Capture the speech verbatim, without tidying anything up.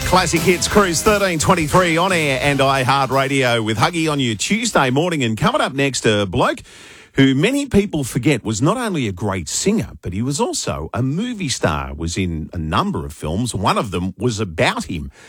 Classic Hits Cruise thirteen twenty-three on air and iHeartRadio with Huggy on your Tuesday morning. And coming up next, a bloke who many people forget was not only a great singer, but he was also a movie star, was in a number of films. One of them was about him.